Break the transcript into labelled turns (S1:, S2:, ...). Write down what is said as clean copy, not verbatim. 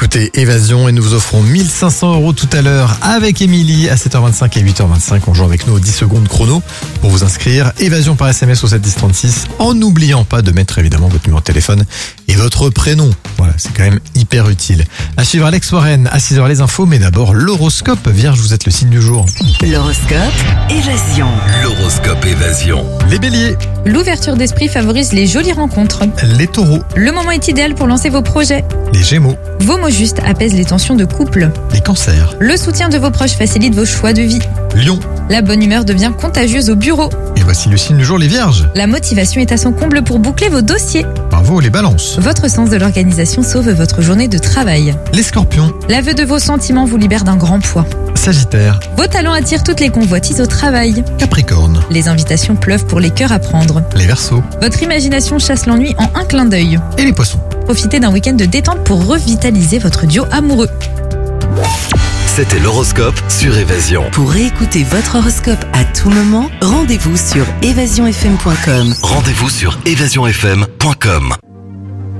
S1: écoutez Évasion et nous vous offrons 1500 € tout à l'heure avec Émilie à 7h25 et 8h25. On joue avec nous aux 10 secondes chrono pour vous inscrire. Évasion par SMS au 71036 en n'oubliant pas de mettre évidemment votre numéro de téléphone et votre prénom. Voilà, c'est quand même hyper utile. À suivre Alex Warren à 6h les infos, mais d'abord l'horoscope. Vierge, vous êtes le signe du jour.
S2: L'horoscope Évasion.
S3: L'horoscope Évasion.
S1: Les béliers,
S4: L'ouverture d'esprit favorise les jolies rencontres.
S1: les taureaux,
S4: Le moment est idéal pour lancer vos projets.
S1: les gémeaux,
S4: Vos mots justes apaisent les tensions de couple.
S1: les cancers,
S4: Le soutien de vos proches facilite vos choix de vie.
S1: lion.
S4: La bonne humeur devient contagieuse au bureau.
S1: Et voici le signe du jour, les vierges.
S4: La motivation est à son comble pour boucler vos dossiers.
S1: Bravo les balances.
S4: Votre sens de l'organisation sauve votre journée de travail.
S1: Les scorpions,
S4: L'aveu de vos sentiments vous libère d'un grand poids.
S1: sagittaire,
S4: Vos talents attirent toutes les convoitises au travail.
S1: capricorne,
S4: Les invitations pleuvent pour les cœurs à prendre.
S1: les verseaux
S4: Votre imagination chasse l'ennui en un clin d'œil.
S1: et les poissons.
S4: Profitez d'un week-end de détente pour revitaliser votre duo amoureux.
S3: C'était l'horoscope sur Évasion.
S2: Pour réécouter votre horoscope à tout moment, rendez-vous sur évasionfm.com.
S3: Rendez-vous sur évasionfm.com.